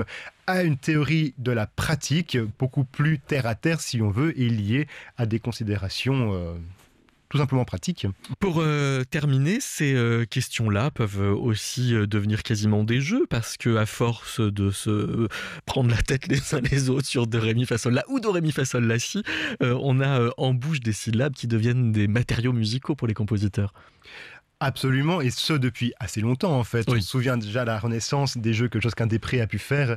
à une théorie de la pratique beaucoup plus terre à terre, si on veut, et liée à des considérations tout simplement pratiques. Pour terminer, ces questions-là peuvent aussi devenir quasiment des jeux, parce que à force de se prendre la tête les uns les autres sur do ré mi fa sol la ou do ré mi fa sol la si, on a en bouche des syllabes qui deviennent des matériaux musicaux pour les compositeurs. Absolument, et ce depuis assez longtemps en fait. Oui. On se souvient déjà à la Renaissance des jeux que Josquin des Prés a pu faire,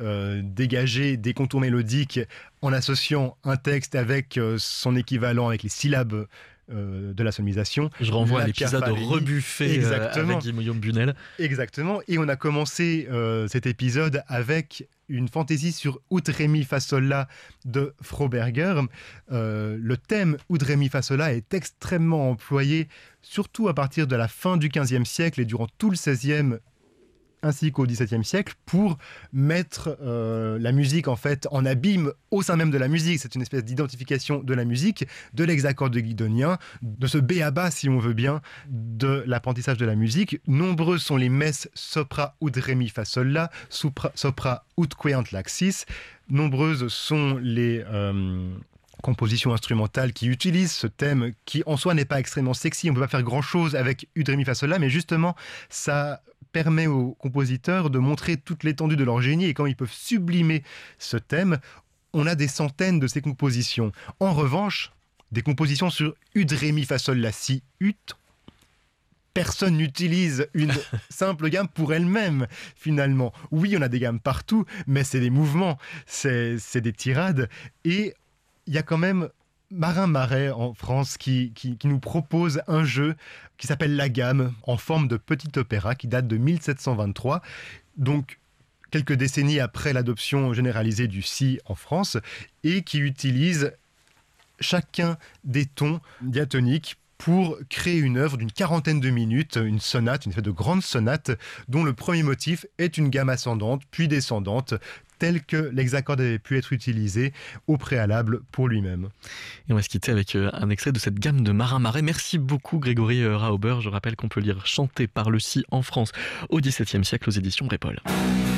dégager des contours mélodiques en associant un texte avec son équivalent, avec les syllabes de la sonorisation. Je renvoie à La l'épisode Pierre Farini. Rebuffé avec Guillaume Bunel. Exactement, et on a commencé cet épisode avec une fantaisie sur Ut Ré Mi Fa Sol La de Froberger. Le thème Ut Ré Mi Fa Sol La est extrêmement employé, surtout à partir de la fin du XVe siècle et durant tout le XVIe ainsi qu'au XVIIe siècle, pour mettre la musique en fait en abîme au sein même de la musique. C'est une espèce d'identification de la musique, de l'hexacorde guidonien, de ce b.a.-ba, si on veut bien, de l'apprentissage de la musique. Nombreux sont les messes sopra ut ré mi fa sol la, sopra ut queant laxis. Nombreuses sont les compositions instrumentales qui utilisent ce thème, qui en soi n'est pas extrêmement sexy. On ne peut pas faire grand chose avec ut ré mi fa sol la, mais justement ça permet aux compositeurs de montrer toute l'étendue de leur génie et comment ils peuvent sublimer ce thème. On a des centaines de ces compositions. En revanche, des compositions sur ut ré mi fa sol la si ut, personne n'utilise une simple gamme pour elle-même, finalement. Oui, on a des gammes partout, mais c'est des mouvements, c'est des tirades, et il y a quand même Marin Marais en France qui nous propose un jeu qui s'appelle La Gamme, en forme de petit opéra, qui date de 1723, donc quelques décennies après l'adoption généralisée du si en France, et qui utilise chacun des tons diatoniques pour créer une œuvre d'une quarantaine de minutes, une sonate, une espèce de grande sonate, dont le premier motif est une gamme ascendante, puis descendante, tel que l'hexacorde avait pu être utilisé au préalable pour lui-même. Et on va se quitter avec un extrait de cette gamme de Marin Marais. Merci beaucoup Grégory Rauber. Je rappelle qu'on peut lire Chanté par le si en France au XVIIe siècle aux éditions Répol.